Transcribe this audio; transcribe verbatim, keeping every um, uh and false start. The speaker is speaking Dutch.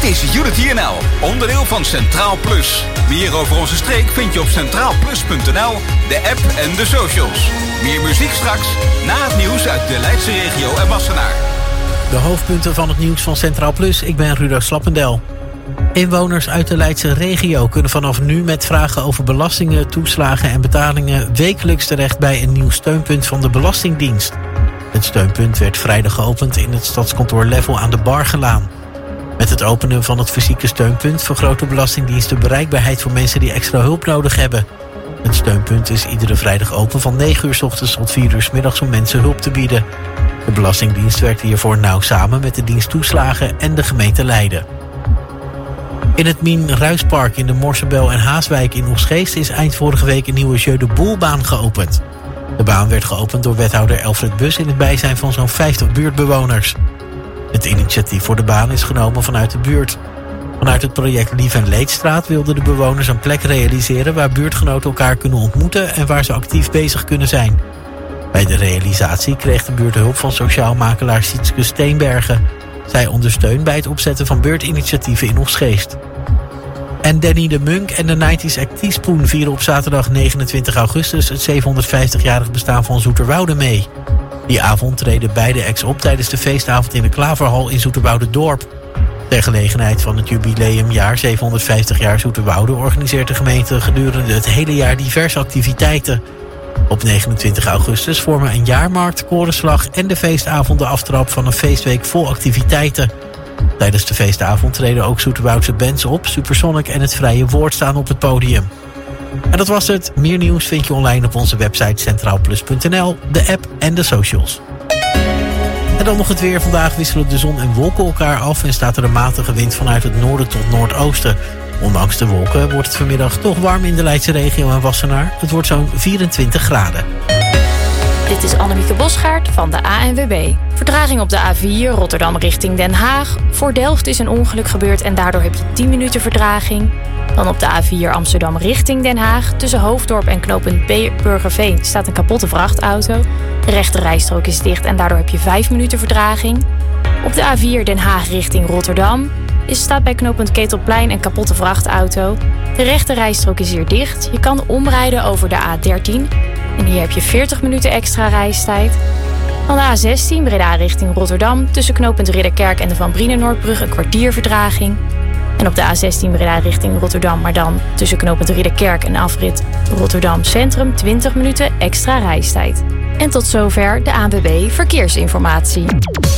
Dit is Unity N L, onderdeel van Centraal Plus. Meer over onze streek vind je op centraal plus punt n l, de app en de socials. Meer muziek straks, na het nieuws uit de Leidse regio en Wassenaar. De hoofdpunten van het nieuws van Centraal Plus. Ik ben Rudo Slappendel. Inwoners uit de Leidse regio kunnen vanaf nu met vragen over belastingen, toeslagen en betalingen wekelijks terecht bij een nieuw steunpunt van de Belastingdienst. Het steunpunt werd vrijdag geopend in het stadskantoor Level aan de Bargelaan. Met het openen van het fysieke steunpunt vergroot de Belastingdienst de bereikbaarheid voor mensen die extra hulp nodig hebben. Het steunpunt is iedere vrijdag open van negen uur 's ochtends tot vier uur 's middags om mensen hulp te bieden. De Belastingdienst werkt hiervoor nauw samen met de dienst toeslagen en de gemeente Leiden. In het Mien Ruispark in de Morsebel en Haaswijk in Oegstgeest is eind vorige week een nieuwe Jeu de Boel-baan geopend. De baan werd geopend door wethouder Elfred Bus in het bijzijn van zo'n vijftig buurtbewoners. Het initiatief voor de baan is genomen vanuit de buurt. Vanuit het project Lief en Leedstraat wilden de bewoners een plek realiseren waar buurtgenoten elkaar kunnen ontmoeten en waar ze actief bezig kunnen zijn. Bij de realisatie kreeg de buurt hulp van sociaal makelaar Sietske Steenbergen. Zij ondersteunt bij het opzetten van beurtinitiatieven in Oegstgeest. En Danny de Munk en de negentiger Act Teaspoon vieren op zaterdag negenentwintig augustus het zevenhonderdvijftigjarig bestaan van Zoeterwoude mee. Die avond treden beide acts op tijdens de feestavond in de Klaverhal in Zoeterwoude-dorp. Ter gelegenheid van het jubileumjaar zevenhonderdvijftig jaar Zoeterwoude organiseert de gemeente gedurende het hele jaar diverse activiteiten. Op negenentwintig augustus vormen een jaarmarkt, korenslag en de feestavond de aftrap van een feestweek vol activiteiten. Tijdens de feestavond treden ook Zoeterwoudse bands op, Supersonic en het Vrije Woord staan op het podium. En dat was het. Meer nieuws vind je online op onze website centraal plus punt n l, de app en de socials. En dan nog het weer. Vandaag wisselen de zon en wolken elkaar af en staat er een matige wind vanuit het noorden tot noordoosten. Ondanks de wolken wordt het vanmiddag toch warm in de Leidse regio en Wassenaar. Het wordt zo'n vierentwintig graden. Dit is Annemieke Bosgaard van de A N W B. Vertraging op de A vier Rotterdam richting Den Haag. Voor Delft is een ongeluk gebeurd en daardoor heb je tien minuten vertraging. Dan op de A vier Amsterdam richting Den Haag. Tussen Hoofddorp en knooppunt Burgerveen staat een kapotte vrachtauto. De rechte rijstrook is dicht en daardoor heb je vijf minuten vertraging. Op de A vier Den Haag richting Rotterdam is staat bij knooppunt Ketelplein een kapotte vrachtauto. De rechte rijstrook is hier dicht. Je kan omrijden over de A dertien. En hier heb je veertig minuten extra reistijd. Dan de A zestien Breda richting Rotterdam. Tussen knooppunt Ridderkerk en de Van Brienenoordbrug een kwartier vertraging. En op de A zestien Breda richting Rotterdam, maar dan tussen knooppunt Ridderkerk en afrit Rotterdam Centrum twintig minuten extra reistijd. En tot zover de A N W B Verkeersinformatie.